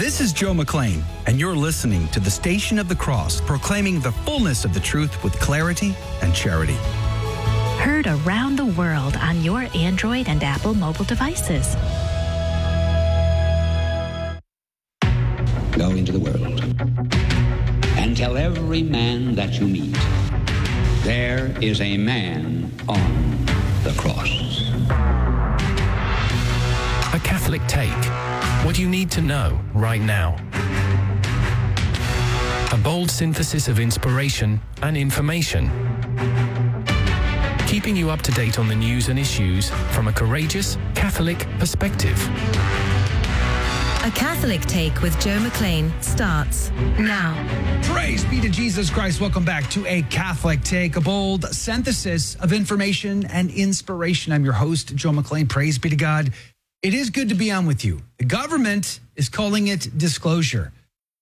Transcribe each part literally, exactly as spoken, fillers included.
This is Joe McLean, and you're listening to the Station of the Cross, proclaiming the fullness of the truth with clarity and charity. Heard around the world on your Android and Apple mobile devices. Go into the world and tell every man that you meet, there is a man on the cross. A Catholic Take. What you need to know right now. A bold synthesis of inspiration and information. Keeping you up to date on the news and issues from a courageous Catholic perspective. A Catholic Take with Joe McLean starts now. Praise be to Jesus Christ. Welcome back to A Catholic Take, a bold synthesis of information and inspiration. I'm your host, Joe McLean. Praise be to God. It is good to be on with you. The government is calling it disclosure.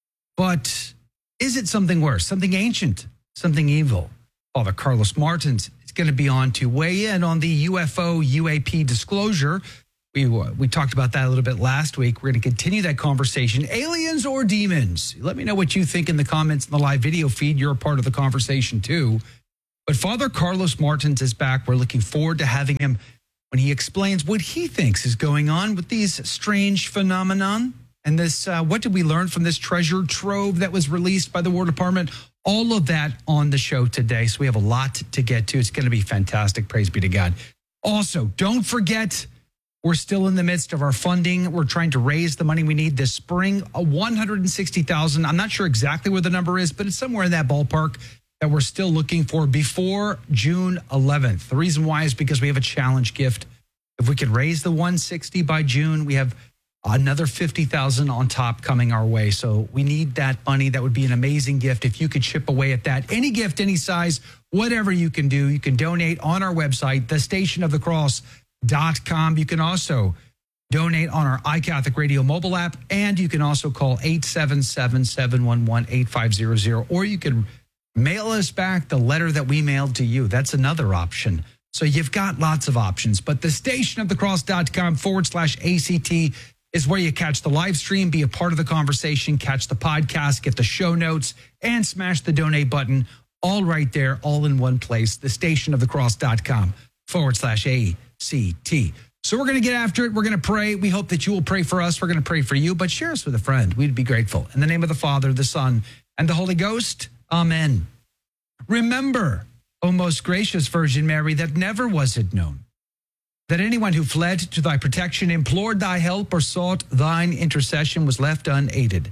But is it something worse, something ancient, something evil? Father Carlos Martins is going to be on to weigh in on the U F O U A P disclosure. We, we talked about that a little bit last week. We're going to continue that conversation. Aliens or demons? Let me know what you think in the comments in the live video feed. You're a part of the conversation too. But Father Carlos Martins is back. We're looking forward to having him when he explains what he thinks is going on with these strange phenomenon. And this, uh, what did we learn from this treasure trove that was released by the War Department? All of that on the show today. So we have a lot to get to. It's going to be fantastic. Praise be to God. Also, don't forget, we're still in the midst of our funding. We're trying to raise the money we need this spring, a one hundred sixty thousand dollars. I'm not sure exactly where the number is, but it's somewhere in that ballpark that we're still looking for before June eleventh. The reason why is because we have a challenge gift. If we can raise the one hundred sixty by June, we have another fifty thousand on top coming our way. So we need that money. That would be an amazing gift if you could chip away at that. Any gift, any size, whatever you can do, you can donate on our website, the station of the cross dot com. You can also donate on our iCatholic Radio mobile app, and you can also call eight seven seven, seven one one, eight five zero zero, or you can mail us back the letter that we mailed to you. That's another option. So you've got lots of options, but the station of the cross dot com forward slash ACT is where you catch the live stream, be a part of the conversation, catch the podcast, get the show notes, and smash the donate button, all right there, all in one place, the station of the cross dot com forward slash ACT. So we're going to get after it. We're going to pray. We hope that you will pray for us. We're going to pray for you, but share us with a friend. We'd be grateful. In the name of the Father, the Son, and the Holy Ghost, amen. Remember, O most gracious Virgin Mary, that never was it known that anyone who fled to thy protection, implored thy help, or sought thine intercession was left unaided.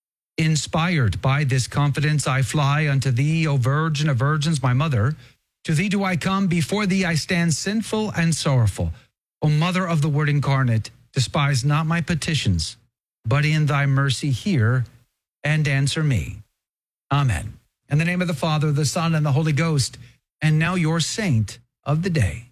Inspired by this confidence, I fly unto thee, O Virgin of Virgins, my mother. To thee do I come, before thee I stand sinful and sorrowful. O Mother of the Word incarnate, despise not my petitions, but in thy mercy hear and answer me. Amen. In the name of the Father, the Son, and the Holy Ghost, and now your saint of the day.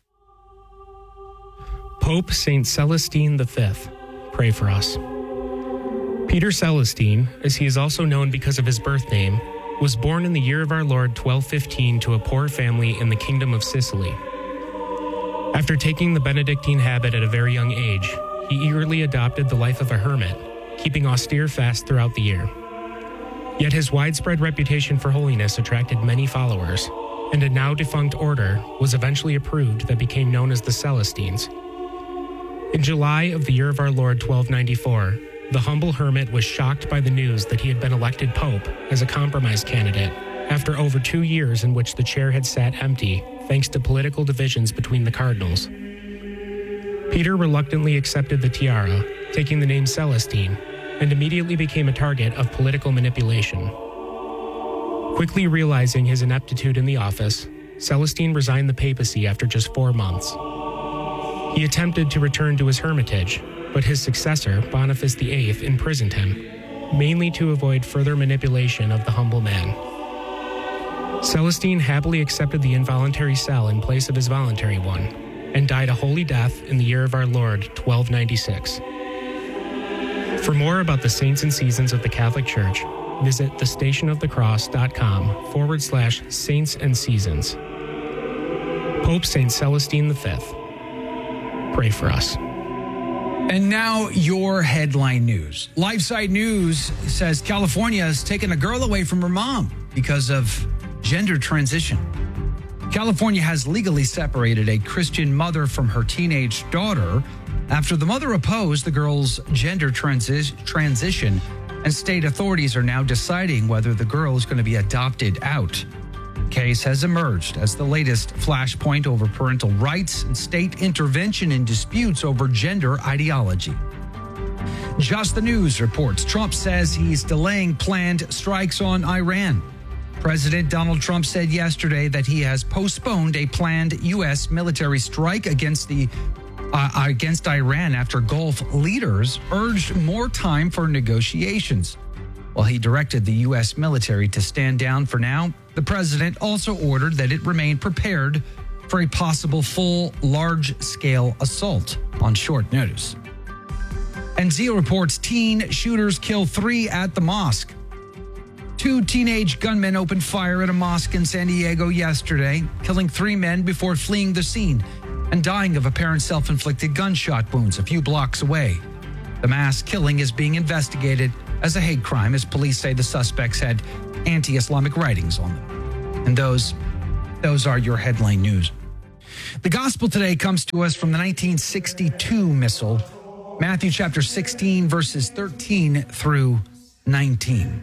Pope Saint Celestine the Fifth, pray for us. Peter Celestine, as he is also known because of his birth name, was born in the year of our Lord twelve fifteen to a poor family in the Kingdom of Sicily. After taking the Benedictine habit at a very young age, he eagerly adopted the life of a hermit, keeping austere fasts throughout the year. Yet his widespread reputation for holiness attracted many followers, and a now-defunct order was eventually approved that became known as the Celestines. In July of the year of our Lord twelve ninety-four, the humble hermit was shocked by the news that he had been elected pope as a compromise candidate after over two years in which the chair had sat empty thanks to political divisions between the cardinals. Peter reluctantly accepted the tiara, taking the name Celestine, and immediately became a target of political manipulation. Quickly realizing his ineptitude in the office, Celestine resigned the papacy after just four months. He attempted to return to his hermitage, but his successor, Boniface the Eighth, imprisoned him, mainly to avoid further manipulation of the humble man. Celestine happily accepted the involuntary cell in place of his voluntary one, and died a holy death in the year of our Lord twelve ninety-six. For more about the saints and seasons of the Catholic Church, visit the station of the cross dot com forward slash saints and seasons. Pope Saint Celestine the Fifth, pray for us. And now your headline news. LifeSite News says California has taken a girl away from her mom because of gender transition. California has legally separated a Christian mother from her teenage daughter after the mother opposed the girl's gender transi- transition, and state authorities are now deciding whether the girl is going to be adopted out. The case has emerged as the latest flashpoint over parental rights and state intervention in disputes over gender ideology. Just the News reports Trump says he's delaying planned strikes on Iran. President Donald Trump said yesterday that he has postponed a planned U S military strike against the uh, against Iran after Gulf leaders urged more time for negotiations. While he directed the U S military to stand down for now, the president also ordered that it remain prepared for a possible full large-scale assault on short notice. And Zio reports teen shooters kill three at the mosque. Two teenage gunmen opened fire at a mosque in San Diego yesterday, killing three men before fleeing the scene and dying of apparent self-inflicted gunshot wounds a few blocks away. The mass killing is being investigated as a hate crime, as police say the suspects had anti-Islamic writings on them. And those, those are your headline news. The gospel today comes to us from the nineteen sixty-two missal, Matthew chapter sixteen, verses thirteen through nineteen.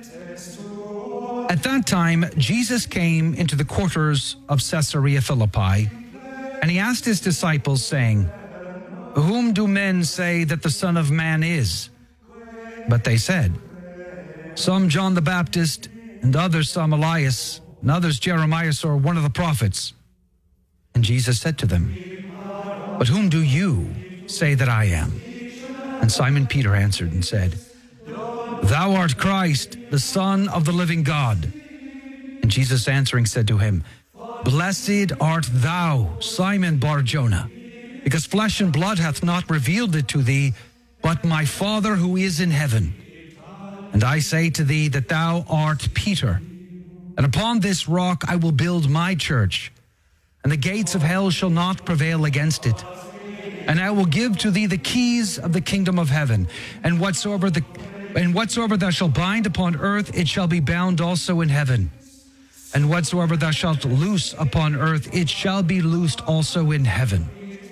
At that time, Jesus came into the quarters of Caesarea Philippi, and he asked his disciples, saying, "Whom do men say that the Son of Man is?" But they said, "Some John the Baptist, and others some Elias, and others Jeremiah or one of the prophets." And Jesus said to them, "But whom do you say that I am?" And Simon Peter answered and said, "Thou art Christ, the Son of the living God." And Jesus answering said to him, "Blessed art thou, Simon Bar-Jonah, because flesh and blood hath not revealed it to thee, but my Father who is in heaven. And I say to thee that thou art Peter, and upon this rock I will build my church, and the gates of hell shall not prevail against it. And I will give to thee the keys of the kingdom of heaven, and whatsoever the and whatsoever thou shalt bind upon earth, it shall be bound also in heaven. And whatsoever thou shalt loose upon earth, it shall be loosed also in heaven."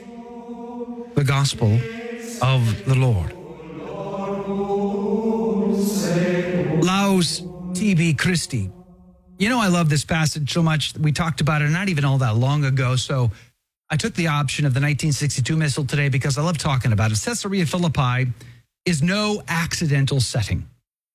The gospel of the Lord. Laus tibi Christi. You know, I love this passage so much. We talked about it not even all that long ago. So I took the option of the nineteen sixty-two missal today because I love talking about it. Caesarea Philippi is no accidental setting.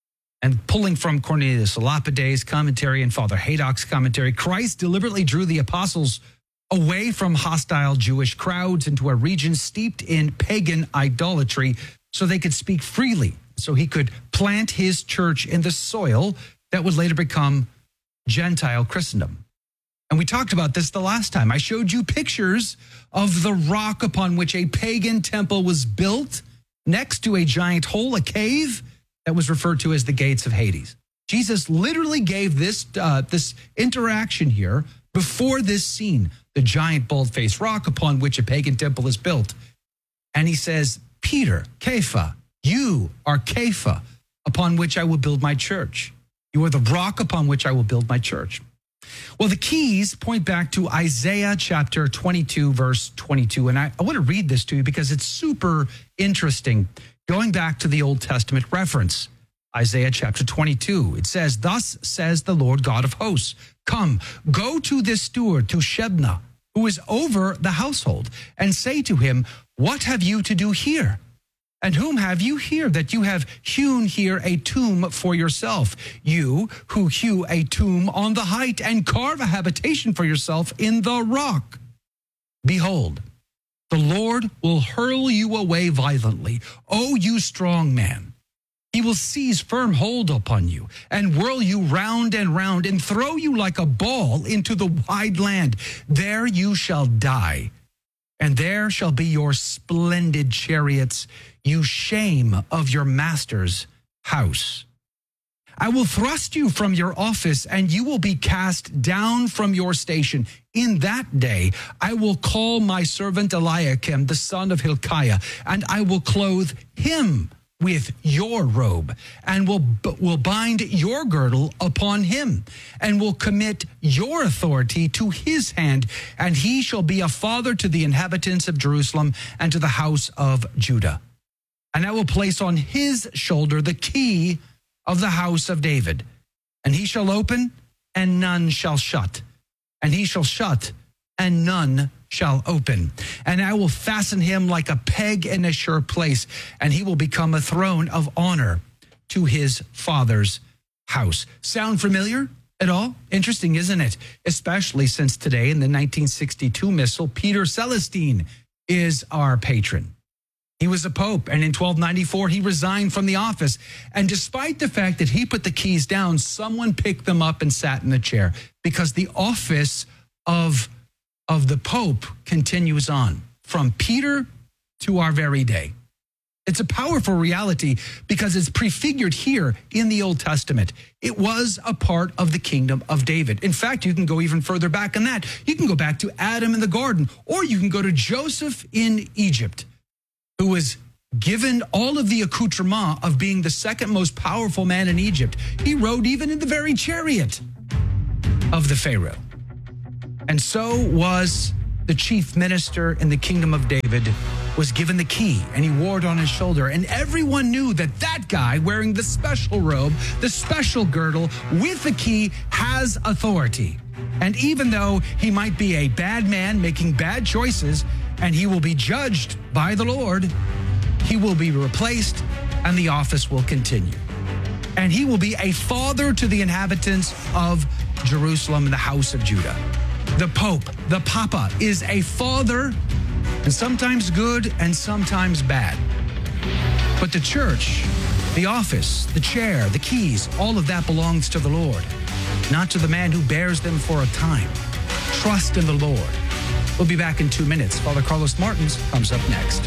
And pulling from Cornelius a Lapide's commentary and Father Haydock's commentary, Christ deliberately drew the apostles away from hostile Jewish crowds into a region steeped in pagan idolatry so they could speak freely, so he could plant his church in the soil that would later become Gentile Christendom. And we talked about this the last time. I showed you pictures of the rock upon which a pagan temple was built next to a giant hole, a cave, that was referred to as the gates of Hades. Jesus literally gave this, uh, this interaction here before this scene, the giant bald-faced rock upon which a pagan temple is built. And he says, "Peter, Kepha, you are Kepha, upon which I will build my church. You are the rock upon which I will build my church." Well, the keys point back to Isaiah chapter twenty-two, verse twenty-two. And I, I want to read this to you because it's super interesting. Going back to the Old Testament reference, Isaiah chapter twenty-two, it says, "Thus says the Lord God of hosts, come, go to this steward, to Shebna, who is over the household, and say to him, what have you to do here? And whom have you here that you have hewn here a tomb for yourself? You who hew a tomb on the height and carve a habitation for yourself in the rock. Behold, the Lord will hurl you away violently, O you strong man. He will seize firm hold upon you and whirl you round and round and throw you like a ball into the wide land. There you shall die, and there shall be your splendid chariots, you shame of your master's house." I will thrust you from your office, and you will be cast down from your station. In that day, I will call my servant Eliakim, the son of Hilkiah, and I will clothe him with your robe, and will will bind your girdle upon him, and will commit your authority to his hand, and he shall be a father to the inhabitants of Jerusalem and to the house of Judah. And I will place on his shoulder the key of the house of David, and he shall open, and none shall shut, and he shall shut, and none shall open. And I will fasten him like a peg in a sure place, and he will become a throne of honor to his father's house. Sound familiar at all? Interesting, isn't it? Especially since today, in the nineteen sixty-two missal, Peter Celestine is our patron. He was a pope, and in twelve ninety-four, he resigned from the office. And despite the fact that he put the keys down, someone picked them up and sat in the chair, because the office of of the Pope continues on from Peter to our very day. It's a powerful reality because it's prefigured here in the Old Testament. It was a part of the kingdom of David. In fact, you can go even further back than that. You can go back to Adam in the garden, or you can go to Joseph in Egypt, who was given all of the accoutrement of being the second most powerful man in Egypt. He rode even in the very chariot of the Pharaoh. And so was the chief minister in the kingdom of David, was given the key, and he wore it on his shoulder. And everyone knew that that guy wearing the special robe, the special girdle with the key, has authority. And even though he might be a bad man making bad choices, and he will be judged by the Lord, he will be replaced, and the office will continue. And he will be a father to the inhabitants of Jerusalem and the house of Judah. The Pope, the Papa, is a father, and sometimes good and sometimes bad. But the church, the office, the chair, the keys, all of that belongs to the Lord, not to the man who bears them for a time. Trust in the Lord. We'll be back in two minutes. Father Carlos Martins comes up next.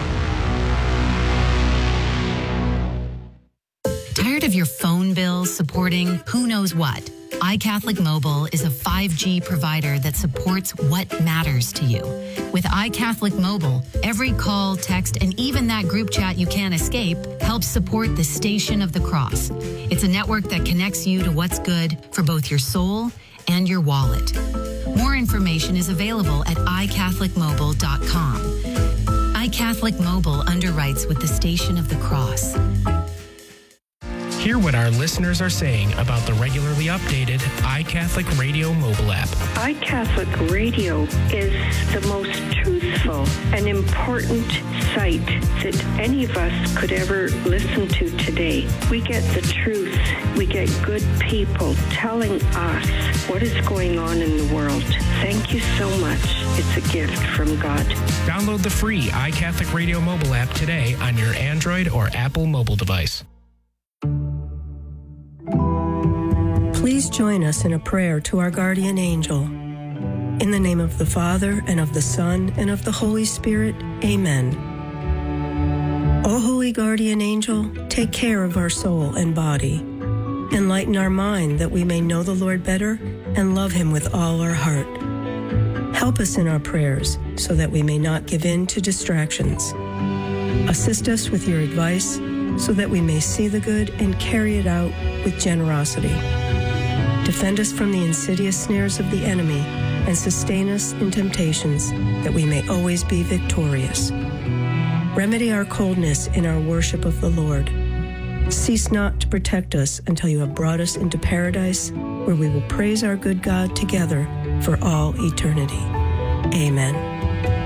Tired of your phone bills supporting who knows what? iCatholic Mobile is a five G provider that supports what matters to you. With iCatholic Mobile, every call, text, and even that group chat you can't escape helps support the Station of the Cross. It's a network that connects you to what's good for both your soul and your wallet. More information is available at i catholic mobile dot com. iCatholic Mobile underwrites with the Station of the Cross. Hear what our listeners are saying about the regularly updated iCatholic Radio mobile app. iCatholic Radio is the most truthful and important site that any of us could ever listen to today. We get the truth. We get good people telling us what is going on in the world. Thank you so much. It's a gift from God. Download the free iCatholic Radio mobile app today on your Android or Apple mobile device. Please join us in a prayer to our guardian angel. In the name of the Father, and of the Son, and of the Holy Spirit, amen. O holy guardian angel, take care of our soul and body. Enlighten our mind that we may know the Lord better and love him with all our heart. Help us in our prayers so that we may not give in to distractions. Assist us with your advice so that we may see the good and carry it out with generosity. Defend us from the insidious snares of the enemy and sustain us in temptations that we may always be victorious. Remedy our coldness in our worship of the Lord. Cease not to protect us until you have brought us into paradise, where we will praise our good God together for all eternity. Amen.